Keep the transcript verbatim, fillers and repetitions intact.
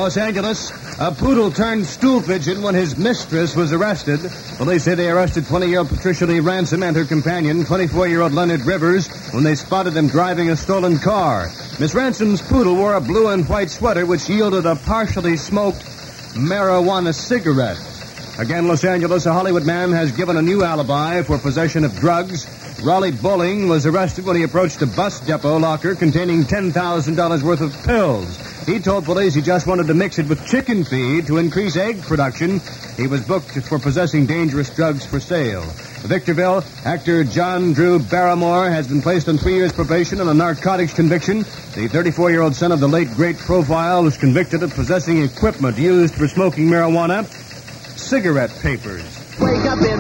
Los Angeles, a poodle turned stool pigeon when his mistress was arrested. Police say they arrested twenty-year-old Patricia Lee Ransom and her companion, twenty-four-year-old Leonard Rivers, when they spotted them driving a stolen car. Miss Ransom's poodle wore a blue and white sweater which yielded a partially smoked marijuana cigarette. Again, Los Angeles, a Hollywood man has given a new alibi for possession of drugs. Raleigh Bowling was arrested when he approached a bus depot locker containing ten thousand dollars worth of pills. He told police he just wanted to mix it with chicken feed to increase egg production. He was booked for possessing dangerous drugs for sale. Victorville, actor John Drew Barrymore has been placed on three years probation on a narcotics conviction. The thirty-four-year-old son of the late great Profile was convicted of possessing equipment used for smoking marijuana, cigarette papers. Wake up in